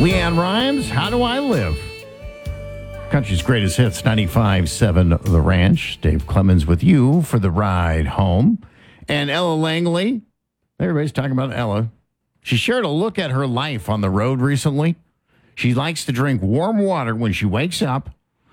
Leanne Rimes, How Do I Live? Country's greatest hits, 95.7 The Ranch. Dave Clemens with you for the ride home. And Ella Langley, everybody's talking about Ella. She shared a look at her life on the road recently. She likes to drink warm water when she wakes up